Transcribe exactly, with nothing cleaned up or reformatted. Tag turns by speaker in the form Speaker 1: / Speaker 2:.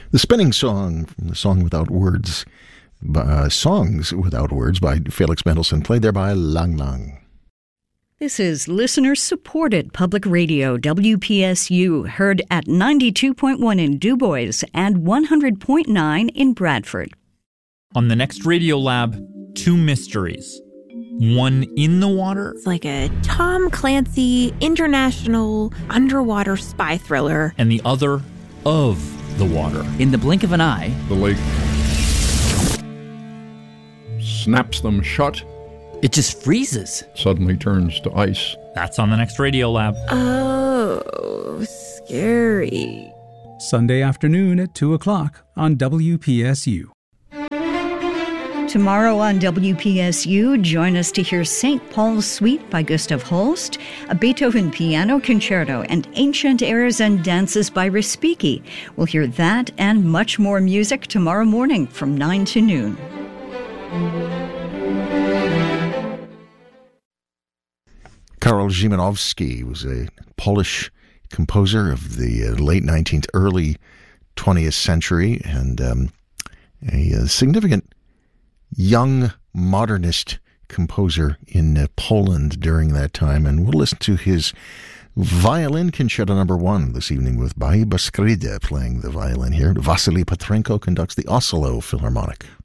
Speaker 1: The Spinning Song from the Song Without Words, uh, Songs Without Words by Felix Mendelssohn, played there by Lang Lang.
Speaker 2: This is listener-supported public radio, W P S U, heard at ninety-two point one in Du Bois and one hundred point nine in Bradford.
Speaker 3: On the next Radio Lab, two mysteries. One in the water.
Speaker 4: It's like a Tom Clancy international underwater spy thriller.
Speaker 3: And the other of the water.
Speaker 5: In the blink of an eye,
Speaker 6: the lake snaps them shut.
Speaker 5: It just freezes.
Speaker 6: Suddenly turns to ice.
Speaker 3: That's on the next Radio Lab.
Speaker 4: Oh, scary.
Speaker 7: Sunday afternoon at two o'clock on W P S U.
Speaker 2: Tomorrow on W P S U, join us to hear Saint Paul's Suite by Gustav Holst, a Beethoven piano concerto, and Ancient Airs and Dances by Respighi. We'll hear that and much more music tomorrow morning from nine to noon.
Speaker 1: Karol Szymanowski was a Polish composer of the uh, late nineteenth, early twentieth century, and um, a, a significant young modernist composer in uh, Poland during that time. And we'll listen to his violin concerto number one this evening with Baiba Skrzyda playing the violin here. Vasily Petrenko conducts the Oslo Philharmonic.